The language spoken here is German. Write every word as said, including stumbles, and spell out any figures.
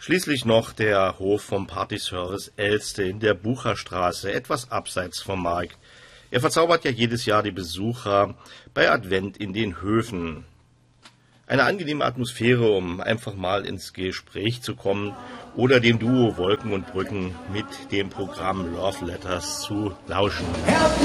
Schließlich noch der Hof vom Partyservice Elste in der Bucherstraße, etwas abseits vom Markt. Er verzaubert ja jedes Jahr die Besucher bei Advent in den Höfen. Eine angenehme Atmosphäre, um einfach mal ins Gespräch zu kommen oder dem Duo Wolken und Brücken mit dem Programm Love Letters zu lauschen.